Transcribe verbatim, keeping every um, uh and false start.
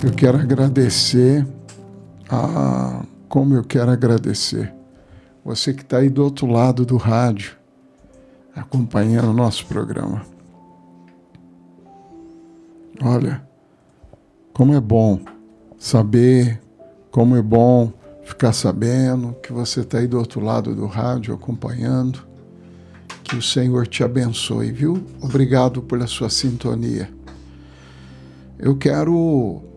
Eu quero agradecer, a, como eu quero agradecer, você que está aí do outro lado do rádio, acompanhando o nosso programa. Olha, como é bom saber, como é bom ficar sabendo que você está aí do outro lado do rádio acompanhando. Que o Senhor te abençoe, viu? Obrigado pela sua sintonia. Eu quero